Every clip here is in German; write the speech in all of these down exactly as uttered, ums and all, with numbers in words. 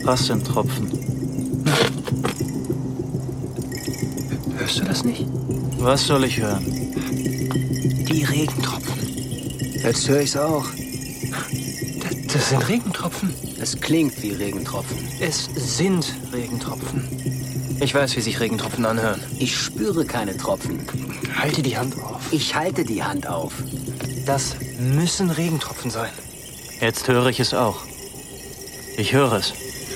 Was sind Tropfen? Hörst du das nicht? Was soll ich hören? Die Regentropfen. Jetzt höre ich's auch. Das, das sind Regentropfen. Es klingt wie Regentropfen. Es sind Regentropfen. Ich weiß, wie sich Regentropfen anhören. Ich spüre keine Tropfen. Halte die Hand auf. Ich halte die Hand auf. Das müssen Regentropfen sein. Jetzt höre ich es auch. Ich höre es.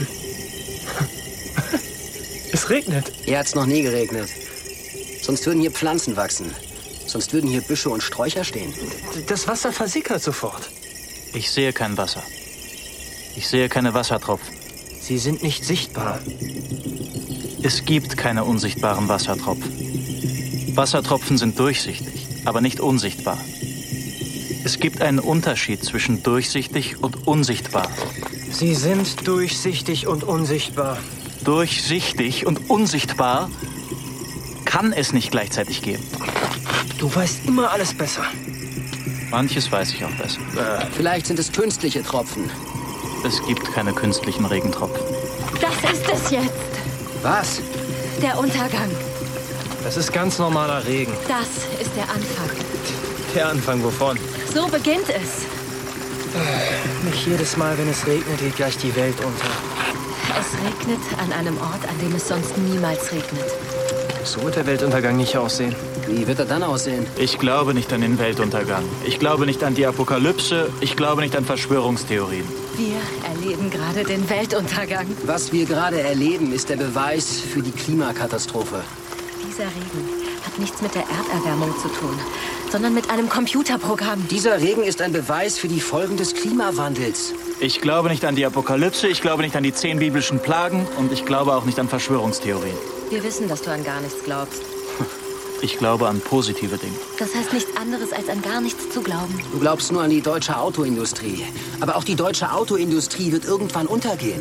Es regnet. Hier hat's noch nie geregnet. Sonst würden hier Pflanzen wachsen. Sonst würden hier Büsche und Sträucher stehen. Das Wasser versickert sofort. Ich sehe kein Wasser. Ich sehe keine Wassertropfen. Sie sind nicht sichtbar. Es gibt keine unsichtbaren Wassertropfen. Wassertropfen sind durchsichtig, aber nicht unsichtbar. Es gibt einen Unterschied zwischen durchsichtig und unsichtbar. Sie sind durchsichtig und unsichtbar. Durchsichtig und unsichtbar kann es nicht gleichzeitig geben. Du weißt immer alles besser. Manches weiß ich auch besser. Äh, vielleicht sind es künstliche Tropfen. Es gibt keine künstlichen Regentropfen. Das ist es jetzt. Was? Der Untergang. Das ist ganz normaler Regen. Das ist der Anfang. Der Anfang wovon? So beginnt es. Nicht jedes Mal, wenn es regnet, geht gleich die Welt unter. Es regnet an einem Ort, an dem es sonst niemals regnet. So wird der Weltuntergang nicht aussehen. Wie wird er dann aussehen? Ich glaube nicht an den Weltuntergang. Ich glaube nicht an die Apokalypse. Ich glaube nicht an Verschwörungstheorien. Wir erleben gerade den Weltuntergang. Was wir gerade erleben, ist der Beweis für die Klimakatastrophe. Dieser Regen hat nichts mit der Erderwärmung zu tun, sondern mit einem Computerprogramm. Dieser Regen ist ein Beweis für die Folgen des Klimawandels. Ich glaube nicht an die Apokalypse, ich glaube nicht an die zehn biblischen Plagen und ich glaube auch nicht an Verschwörungstheorien. Wir wissen, dass du an gar nichts glaubst. Ich glaube an positive Dinge. Das heißt nichts anderes, als an gar nichts zu glauben. Du glaubst nur an die deutsche Autoindustrie. Aber auch die deutsche Autoindustrie wird irgendwann untergehen.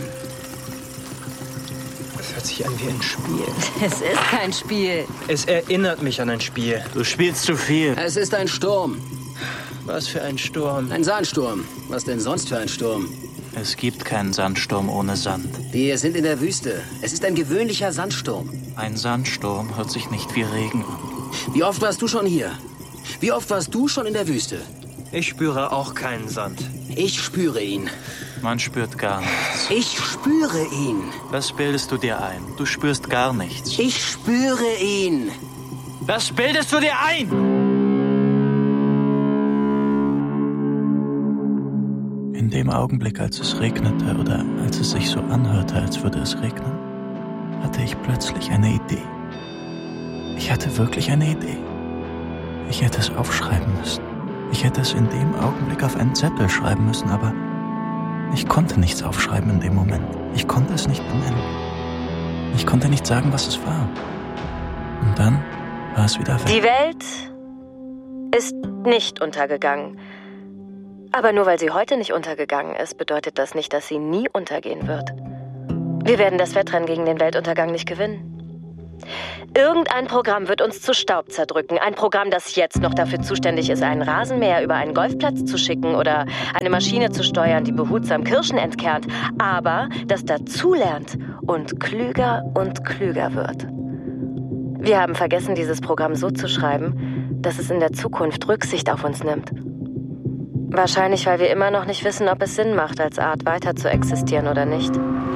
Das hört sich an wie ein Spiel. Es ist kein Spiel. Es erinnert mich an ein Spiel. Du spielst zu viel. Es ist ein Sturm. Was für ein Sturm. Ein Sandsturm. Was denn sonst für ein Sturm? Es gibt keinen Sandsturm ohne Sand. Wir sind in der Wüste. Es ist ein gewöhnlicher Sandsturm. Ein Sandsturm hört sich nicht wie Regen an. Wie oft warst du schon hier? Wie oft warst du schon in der Wüste? Ich spüre auch keinen Sand. Ich spüre ihn. Man spürt gar nichts. Ich spüre ihn. Das bildest du dir ein. Du spürst gar nichts. Ich spüre ihn. Das bildest du dir ein! In dem Augenblick, als es regnete oder als es sich so anhörte, als würde es regnen, hatte ich plötzlich eine Idee. Ich hatte wirklich eine Idee. Ich hätte es aufschreiben müssen. Ich hätte es in dem Augenblick auf einen Zettel schreiben müssen, aber ich konnte nichts aufschreiben in dem Moment. Ich konnte es nicht benennen. Ich konnte nicht sagen, was es war. Und dann war es wieder weg. Die Welt ist nicht untergegangen. Aber nur weil sie heute nicht untergegangen ist, bedeutet das nicht, dass sie nie untergehen wird. Wir werden das Wettrennen gegen den Weltuntergang nicht gewinnen. Irgendein Programm wird uns zu Staub zerdrücken. Ein Programm, das jetzt noch dafür zuständig ist, einen Rasenmäher über einen Golfplatz zu schicken oder eine Maschine zu steuern, die behutsam Kirschen entkernt, aber das dazulernt und klüger und klüger wird. Wir haben vergessen, dieses Programm so zu schreiben, dass es in der Zukunft Rücksicht auf uns nimmt. Wahrscheinlich, weil wir immer noch nicht wissen, ob es Sinn macht, als Art weiter zu existieren oder nicht.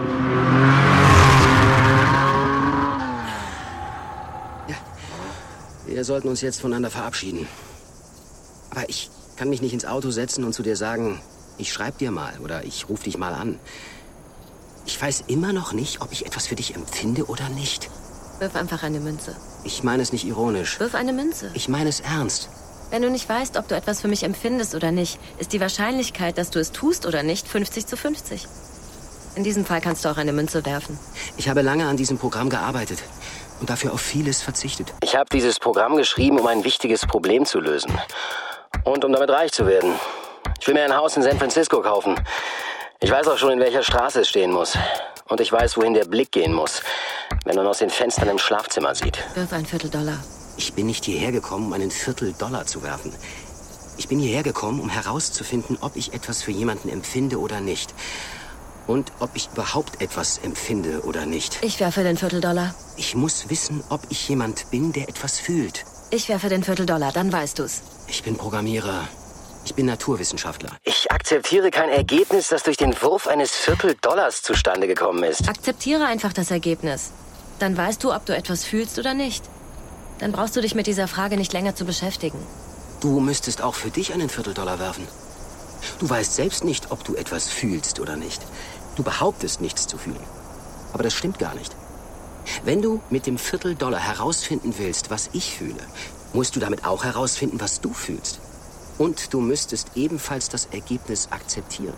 Wir sollten uns jetzt voneinander verabschieden. Aber ich kann mich nicht ins Auto setzen und zu dir sagen, ich schreib dir mal oder ich ruf dich mal an. Ich weiß immer noch nicht, ob ich etwas für dich empfinde oder nicht. Wirf einfach eine Münze. Ich meine es nicht ironisch. Wirf eine Münze. Ich meine es ernst. Wenn du nicht weißt, ob du etwas für mich empfindest oder nicht, ist die Wahrscheinlichkeit, dass du es tust oder nicht, fünfzig zu fünfzig. In diesem Fall kannst du auch eine Münze werfen. Ich habe lange an diesem Programm gearbeitet und dafür auf vieles verzichtet. Ich habe dieses Programm geschrieben, um ein wichtiges Problem zu lösen. Und um damit reich zu werden. Ich will mir ein Haus in San Francisco kaufen. Ich weiß auch schon, in welcher Straße es stehen muss. Und ich weiß, wohin der Blick gehen muss, wenn man aus den Fenstern im Schlafzimmer sieht. Wirf ein Vierteldollar. Ich bin nicht hierher gekommen, um einen Vierteldollar zu werfen. Ich bin hierher gekommen, um herauszufinden, ob ich etwas für jemanden empfinde oder nicht. Und ob ich überhaupt etwas empfinde oder nicht. Ich werfe den Vierteldollar. Ich muss wissen, ob ich jemand bin, der etwas fühlt. Ich werfe den Vierteldollar, dann weißt du's. Ich bin Programmierer. Ich bin Naturwissenschaftler. Ich akzeptiere kein Ergebnis, das durch den Wurf eines Vierteldollars zustande gekommen ist. Akzeptiere einfach das Ergebnis. Dann weißt du, ob du etwas fühlst oder nicht. Dann brauchst du dich mit dieser Frage nicht länger zu beschäftigen. Du müsstest auch für dich einen Vierteldollar werfen. Du weißt selbst nicht, ob du etwas fühlst oder nicht. Du behauptest, nichts zu fühlen. Aber das stimmt gar nicht. Wenn du mit dem Vierteldollar herausfinden willst, was ich fühle, musst du damit auch herausfinden, was du fühlst. Und du müsstest ebenfalls das Ergebnis akzeptieren.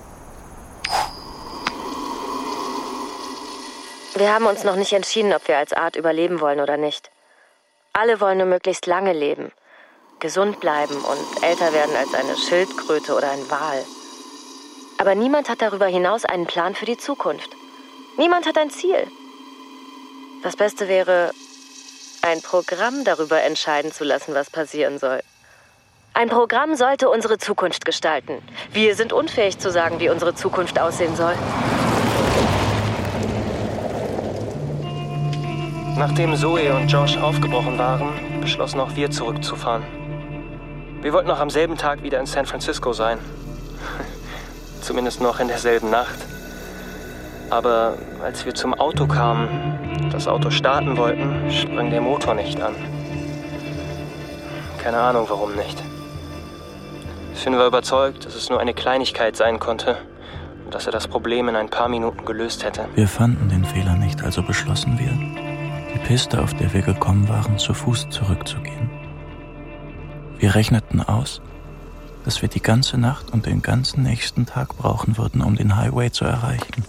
Wir haben uns noch nicht entschieden, ob wir als Art überleben wollen oder nicht. Alle wollen nur möglichst lange leben, gesund bleiben und älter werden als eine Schildkröte oder ein Wal. Aber niemand hat darüber hinaus einen Plan für die Zukunft. Niemand hat ein Ziel. Das Beste wäre, ein Programm darüber entscheiden zu lassen, was passieren soll. Ein Programm sollte unsere Zukunft gestalten. Wir sind unfähig zu sagen, wie unsere Zukunft aussehen soll. Nachdem Zoe und Josh aufgebrochen waren, beschlossen auch wir zurückzufahren. Wir wollten noch am selben Tag wieder in San Francisco sein. Zumindest noch in derselben Nacht. Aber als wir zum Auto kamen, das Auto starten wollten, sprang der Motor nicht an. Keine Ahnung, warum nicht. Finn war überzeugt, dass es nur eine Kleinigkeit sein konnte und dass er das Problem in ein paar Minuten gelöst hätte. Wir fanden den Fehler nicht, also beschlossen wir, die Piste, auf der wir gekommen waren, zu Fuß zurückzugehen. Wir rechneten aus, dass wir die ganze Nacht und den ganzen nächsten Tag brauchen würden, um den Highway zu erreichen.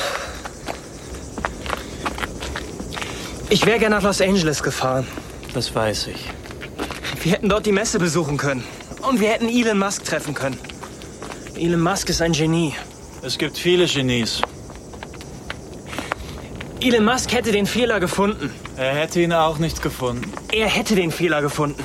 Ich wäre gerne nach Los Angeles gefahren. Das weiß ich. Wir hätten dort die Messe besuchen können. Und wir hätten Elon Musk treffen können. Elon Musk ist ein Genie. Es gibt viele Genies. Elon Musk hätte den Fehler gefunden. Er hätte ihn auch nicht gefunden. Er hätte den Fehler gefunden.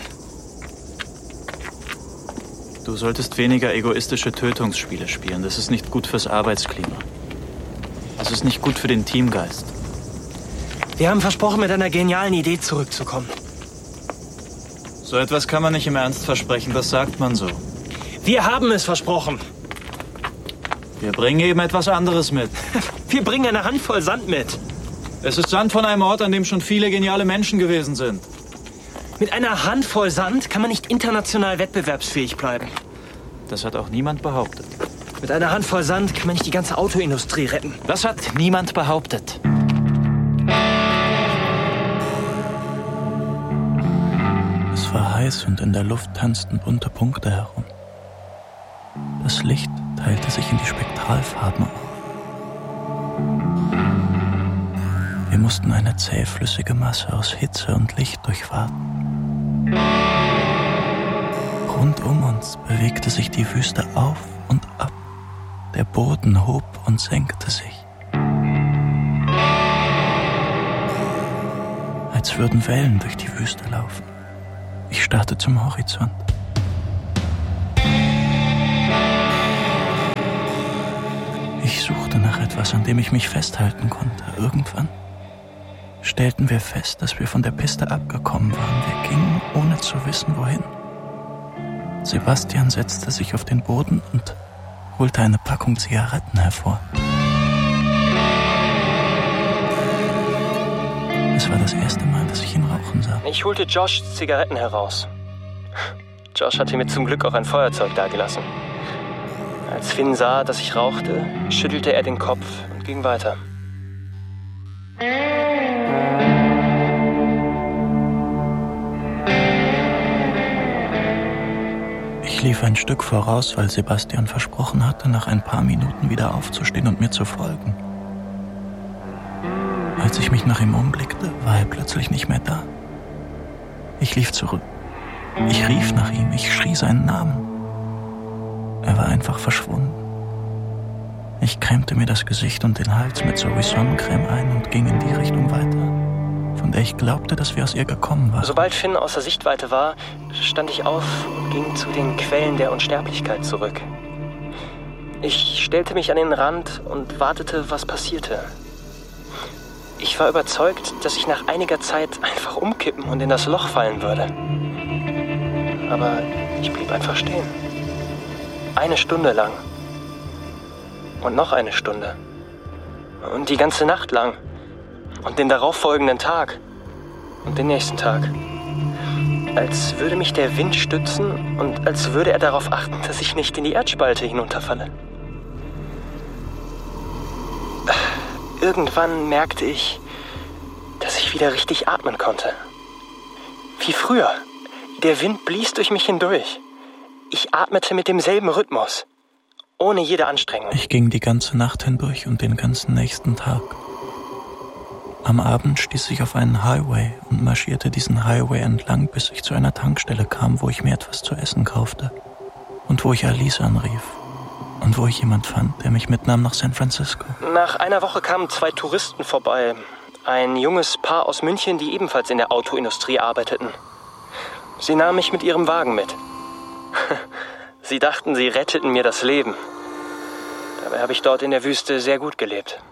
Du solltest weniger egoistische Tötungsspiele spielen. Das ist nicht gut fürs Arbeitsklima. Das ist nicht gut für den Teamgeist. Wir haben versprochen, mit einer genialen Idee zurückzukommen. So etwas kann man nicht im Ernst versprechen, das sagt man so. Wir haben es versprochen. Wir bringen eben etwas anderes mit. Wir bringen eine Handvoll Sand mit. Es ist Sand von einem Ort, an dem schon viele geniale Menschen gewesen sind. Mit einer Handvoll Sand kann man nicht international wettbewerbsfähig bleiben. Das hat auch niemand behauptet. Mit einer Handvoll Sand kann man nicht die ganze Autoindustrie retten. Das hat niemand behauptet. Es war heiß und in der Luft tanzten bunte Punkte herum. Das Licht teilte sich in die Spektralfarben auf. Wir mussten eine zähflüssige Masse aus Hitze und Licht durchwaten. Rund um uns bewegte sich die Wüste auf und ab. Der Boden hob und senkte sich. Als würden Wellen durch die Wüste laufen. Ich starrte zum Horizont. Ich suchte nach etwas, an dem ich mich festhalten konnte. Irgendwann stellten wir fest, dass wir von der Piste abgekommen waren. Wir gingen, ohne zu wissen, wohin. Sebastian setzte sich auf den Boden und holte eine Packung Zigaretten hervor. Es war das erste Mal, dass ich ihn rauchen sah. Ich holte Josh Zigaretten heraus. Josh hatte mir zum Glück auch ein Feuerzeug dagelassen. Als Finn sah, dass ich rauchte, schüttelte er den Kopf und ging weiter. Ich lief ein Stück voraus, weil Sebastian versprochen hatte, nach ein paar Minuten wieder aufzustehen und mir zu folgen. Als ich mich nach ihm umblickte, war er plötzlich nicht mehr da. Ich lief zurück. Ich rief nach ihm, ich schrie seinen Namen. Er war einfach verschwunden. Ich cremte mir das Gesicht und den Hals mit Zoe Sonnencreme ein und ging in die Richtung weiter, von der ich glaubte, dass wir aus ihr gekommen waren. Sobald Finn außer Sichtweite war, stand ich auf und ging zu den Quellen der Unsterblichkeit zurück. Ich stellte mich an den Rand und wartete, was passierte. Ich war überzeugt, dass ich nach einiger Zeit einfach umkippen und in das Loch fallen würde. Aber ich blieb einfach stehen. Eine Stunde lang. Und noch eine Stunde. Und die ganze Nacht lang. Und den darauffolgenden Tag. Und den nächsten Tag. Als würde mich der Wind stützen und als würde er darauf achten, dass ich nicht in die Erdspalte hinunterfalle. Irgendwann merkte ich, dass ich wieder richtig atmen konnte. Wie früher. Der Wind blies durch mich hindurch. Ich atmete mit demselben Rhythmus. Ohne jede Anstrengung. Ich ging die ganze Nacht hindurch und den ganzen nächsten Tag. Am Abend stieß ich auf einen Highway und marschierte diesen Highway entlang, bis ich zu einer Tankstelle kam, wo ich mir etwas zu essen kaufte. Und wo ich Alice anrief. Und wo ich jemand fand, der mich mitnahm nach San Francisco. Nach einer Woche kamen zwei Touristen vorbei. Ein junges Paar aus München, die ebenfalls in der Autoindustrie arbeiteten. Sie nahmen mich mit ihrem Wagen mit. Sie dachten, sie retteten mir das Leben. Dabei habe ich dort in der Wüste sehr gut gelebt.